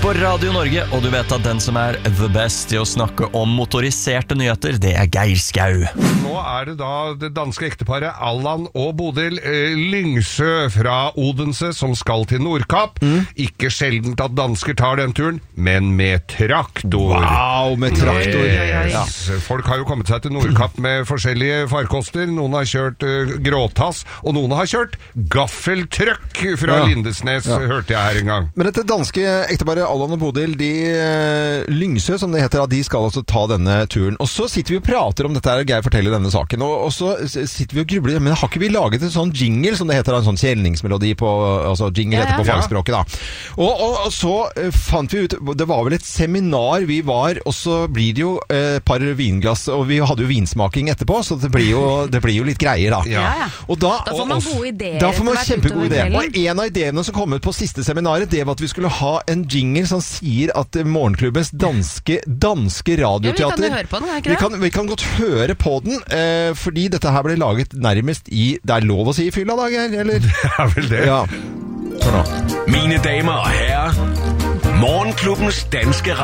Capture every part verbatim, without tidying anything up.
på Radio Norge, og du vet at den som er the best i å snakke om motoriserte nyheter, det er Geir Skau. Nå er det da det danske ekteparet Allan og Bodil eh, Lyngsø fra Odense som skal til Nordkapp. Mm. Ikke sjeldent at dansker tar den turen, men med traktor. Wow, med traktor. Yes. Ja. Folk har jo kommet seg til Nordkapp med forskjellige farkoster. Noen har kjørt uh, gråtass, og noen har kjørt gaffeltrøkk fra ja. Lindesnes, ja. Hørte jeg her en gang. Men dette danske ekteparet Allan og Bodil, de uh, Lyngsø, som det heter, de skal altså ta denne turen. Og så sitter vi og prater om dette her, og Geir forteller denne saken, og, og så sitter vi og grubler, men har ikke vi laget en sånn jingle, som det heter, en sånn kjelningsmelodi på, altså jingle ja, ja. Heter på fagspråket da. Og, og, og så uh, fant vi ut, det var vel et seminar vi var, og så blir det jo et uh, par vinglass, og vi hadde jo vinsmaking etterpå, så det blir jo, det blir jo litt greier da. Ja, ja. Og da, da får man gode ideer. Da får man kjempegode ideer. Og en av ideene som kom ut på siste seminaret, det var at vi skulle ha en jingle som sier at morgenklubbens danske, danske radioteater... Ja, vi kan jo høre på den, er ikke det? Vi kan, vi kan godt høre på den, eh, fordi dette her ble laget nærmest i... Det er lov å si i fylla, da, Geir, eller? Det er vel det. Ja. Sånn da. Mine damer og herrer, morgenklubbens danske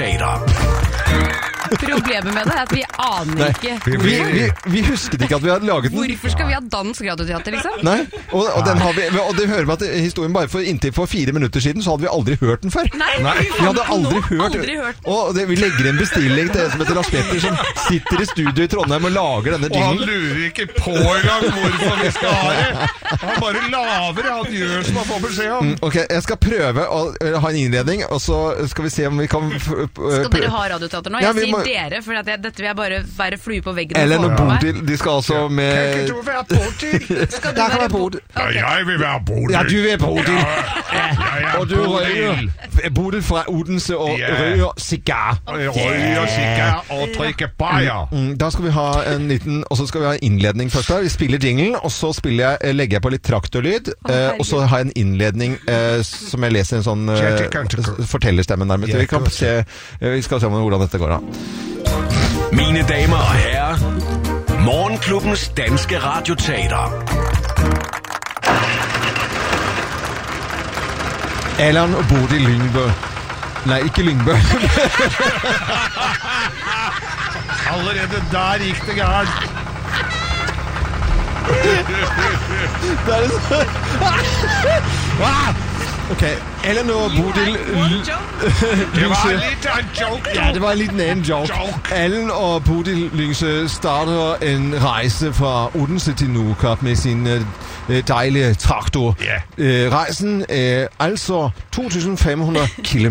radioteater. Problemet med det er at vi aner ikke vi, vi, vi, vi husket ikke at vi hadde laget den. Hvorfor skal vi ha dansk radioteater, liksom? Nei, og, og, den har vi, og det hører vi at historien bare for inntil for fire minutter siden så hadde vi aldri hørt den før. Nei, Nei. Vi hadde aldri hørt, aldri hørt. Og det, vi legger en bestilling til en som heter Lars Petter, som sitter i studio i Trondheim og lager denne jinglen. Og han lurer ikke på engang hvorfor vi skal ha det. Han bare laver, han gjør som han får beskjed om. Mm, ok, jeg skal prøve å uh, ha en innledning, og så skal vi se om vi kan... Uh, skal dere ha radioteater nå? Jeg ja, sier må... dere, for at jeg, dette vil jeg bare være flue på veggen. Eller når Bodil, de skal altså med... Kan ikke du være Bodil? Skal du være Bodil? Okay. Ja, jeg vil være Bodil. Ja, du er Bodil. Ja, jeg er og du røyer Bodil fra Odense og yeah. røyer sigar. Okay. Røyer sigar og trykker bajer. Mm, mm, da skal vi ha en liten, og så skal vi ha en innledning først der. Vi spiller jinglen, og så spiller jeg, legger jeg på litt traktorlyd, oh, eh, og så har jeg en innledning eh, som jeg leser en sånn eh, fortellerstemmen nærmest. Vi kan se, vi skal se hvordan dette går da. Mine damer og herrer, morgenklubbens danske radioteater. Allan og Bodil Lyngbø. Nei, ikke Lyngbø. Allerede der gikk det gærent. Det er det så... Ok, Allan og Bodil Det var en liten joke. Ja, det var en liten anden joke. joke. Allan og Bodil Lyngsø starter en rejse fra Odense til Nordkapp med sin øh, dejlige traktor. Yeah. Øh, rejsen er altså to tusind fem hundrede kilometer.